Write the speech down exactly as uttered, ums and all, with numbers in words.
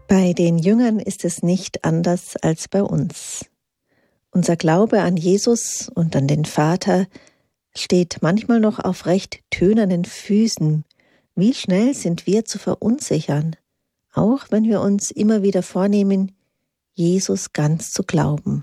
Bei den Jüngern ist es nicht anders als bei uns. Unser Glaube an Jesus und an den Vater steht manchmal noch auf recht tönernen Füßen. Wie schnell sind wir zu verunsichern, auch wenn wir uns immer wieder vornehmen, Jesus ganz zu glauben.